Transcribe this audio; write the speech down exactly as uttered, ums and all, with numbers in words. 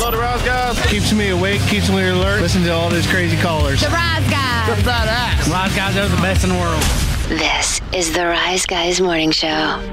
Hello, the Rise Guys. Keeps me awake, keeps me alert. Listen to all these crazy callers. The Rise Guys. They're badass. Rise Guys are the best in the world. This is the Rise Guys Morning Show.